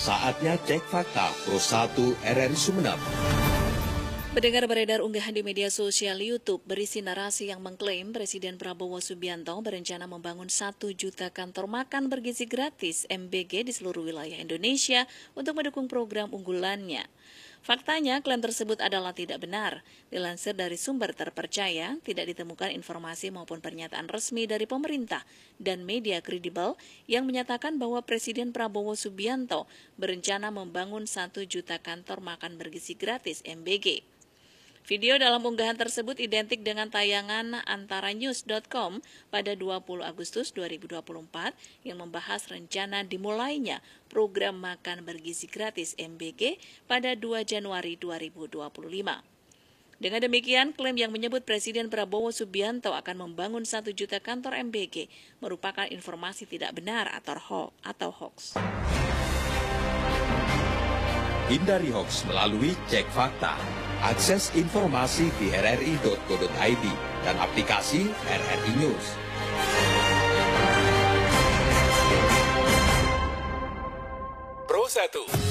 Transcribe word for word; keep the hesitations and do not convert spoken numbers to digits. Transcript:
Saatnya cek fakta Pro satu R R I Sumeneb. Mendengar beredar unggahan di media sosial YouTube berisi narasi yang mengklaim Presiden Prabowo Subianto berencana membangun satu juta kantor makan bergizi gratis M B G di seluruh wilayah Indonesia untuk mendukung program unggulannya. Faktanya, klaim tersebut adalah tidak benar. Dilansir dari sumber terpercaya, tidak ditemukan informasi maupun pernyataan resmi dari pemerintah dan media kredibel yang menyatakan bahwa Presiden Prabowo Subianto berencana membangun satu juta kantor makan bergizi gratis M B G. Video dalam unggahan tersebut identik dengan tayangan antaranews dot com pada dua puluh Agustus dua ribu dua puluh empat yang membahas rencana dimulainya program makan bergizi gratis M B G pada dua Januari dua ribu dua puluh lima. Dengan demikian, klaim yang menyebut Presiden Prabowo Subianto akan membangun satu juta kantor M B G merupakan informasi tidak benar atau hoax. Hindari hoax melalui cek fakta. Akses informasi di r r i dot co dot i d dan aplikasi R R I News. Pro satu.